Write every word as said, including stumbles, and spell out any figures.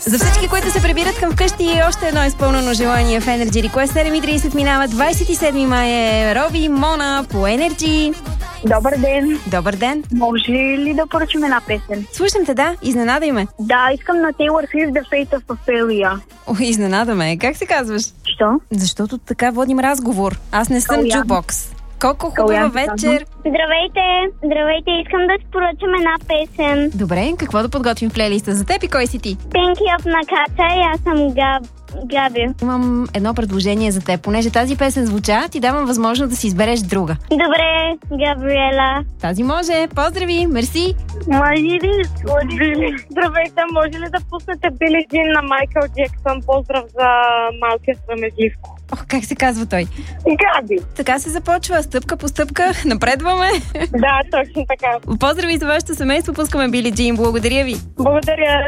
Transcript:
За всички, които се прибират към вкъщи, още едно изпълнено желание в Energy Request. седем и трийсет минава, двайсет и седми май е. Роби, Мона по Energy. Добър ден. Добър ден. Може ли да поръчам една песен? Слушам те, да. Изненадай ме. Да, искам на Taylor Swift The Fate of Ophelia. О, изненадаме. Как се казваш? Що? Защото така водим разговор. Аз не съм Калян. джубокс. Колко хубава Калян, вечер. Здравейте, здравейте, искам да си поръчам една песен. Добре, какво да подготвим в плейлиста за теб и кой си ти? Pinky Up на Катя и аз съм Габ... Габи. Имам едно предложение за теб. Понеже тази песен звуча, ти давам възможност да си избереш друга. Добре, Габриела. Тази може. Поздрави, мерси. Може ли? Здравейте, може ли да пуснете Били Джин на Майкъл Джексън? Поздрав за малкия Срамежливко. Ох, как се казва той? Габи. Така се започва, стъпка по стъпка, напредваме. Да, точно така. Поздрави за вашето семейство, пускаме Били Джин. Благодаря ви. Благодаря.